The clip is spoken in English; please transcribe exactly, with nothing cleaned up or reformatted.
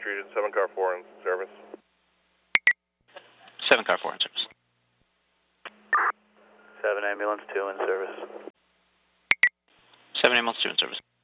treated. seven car four in service. seven car four in service. seven ambulance two in service. seven ambulance two in service.